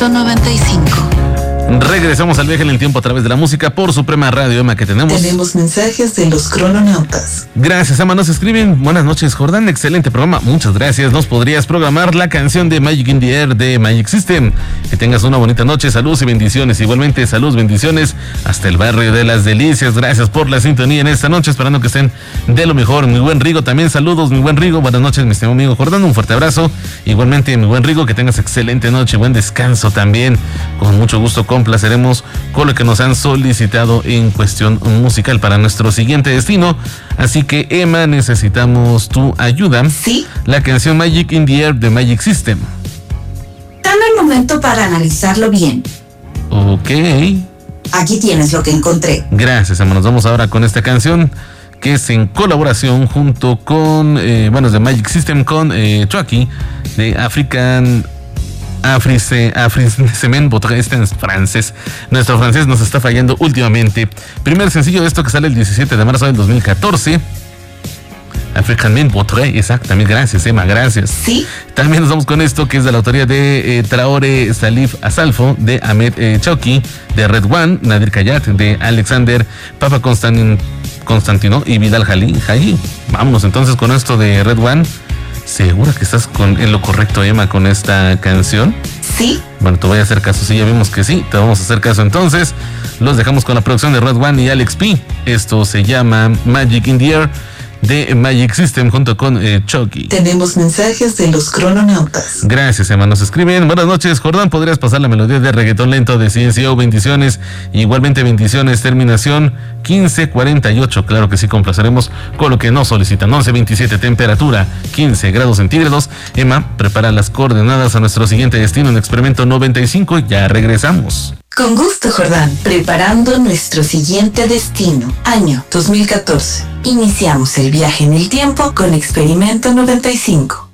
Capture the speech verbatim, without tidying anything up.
noventa y cinco. Regresamos al viaje en el tiempo a través de la música por Suprema Radio, Emma, que tenemos. Tenemos mensajes de los crononautas. Gracias, Emma. Nos escriben. Buenas noches, Jordán. Excelente programa. Muchas gracias. ¿Nos podrías programar la canción de Magic in the Air de Magic System? Que tengas una bonita noche. Saludos y bendiciones. Igualmente, saludos, bendiciones hasta el barrio de Las Delicias. Gracias por la sintonía en esta noche. Esperando que estén de lo mejor. Mi buen Rigo, también saludos, mi buen Rigo. Buenas noches, mi estimado amigo Jordán. Un fuerte abrazo. Igualmente, mi buen Rigo, que tengas excelente noche. Buen descanso también. Con mucho gusto complaceremos con lo que nos han solicitado en cuestión musical para nuestro siguiente destino. Así que, Emma, necesitamos tu ayuda. Sí. La canción Magic in the Air de Magic System. Dame un momento para analizarlo bien. Ok. Aquí tienes lo que encontré. Gracias, Emma. Nos vamos ahora con esta canción que es en colaboración junto con, eh, bueno, es de Magic System con eh, Chucky de African... Africe, Africemen Votre, este es francés. Nuestro francés nos está fallando últimamente. Primer sencillo de esto que sale el diecisiete de marzo del dos mil catorce. African Men Votre, exactamente. Gracias, Emma, gracias. Sí. También nos vamos con esto que es de la autoría de eh, Traore Salif Asalfo, de Ahmed eh, Chouki, de Red One, Nadir Kayat, de Alexander Papa Constantin, Constantino y Vidal Jali. Jali. Vámonos entonces con esto de Red One. ¿Segura que estás con, en lo correcto, Emma, con esta canción? Sí. Bueno, te voy a hacer caso. Sí, ya vimos que sí, te vamos a hacer caso. Entonces, los dejamos con la producción de Red One y Alex P. Esto se llama Magic in the Air de Magic System junto con eh, Chucky. Tenemos mensajes de los crononautas. Gracias, Emma. Nos escriben. Buenas noches, Jordán. ¿Podrías pasar la melodía de reggaetón lento de C N C O? Bendiciones. Igualmente, bendiciones. Terminación quince cuarenta y ocho. Claro que sí, complaceremos con lo que nos solicitan. once veintisiete, temperatura quince grados centígrados. Emma, prepara las coordenadas a nuestro siguiente destino en Experimento noventa y cinco. Ya regresamos. Con gusto, Jordán. Preparando nuestro siguiente destino. Año dos mil catorce. Iniciamos el viaje en el tiempo con Experimento noventa y cinco.